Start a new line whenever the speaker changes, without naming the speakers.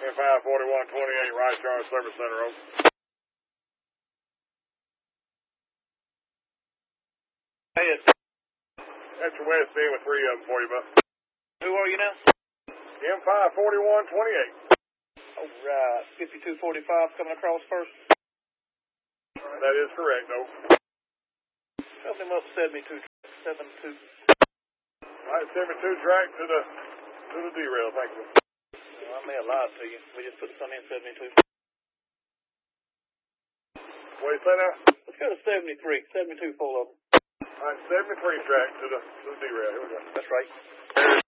10-5, 4128, Rice Yard Service Center, over.
Hey,
That's your West End with 3 of them for you, bud.
who are you now?
M5, 4128.
All right, 5245 coming across first.
That is correct, over.
Help him up 72.
All right, 72 track to the derail, thank you.
Well, I may have lied to you. We just put the sun in 72.
What do you say now?
Let's go to 73. 72 full of them.
All right, 73 track to the derail. Here we go.
That's right.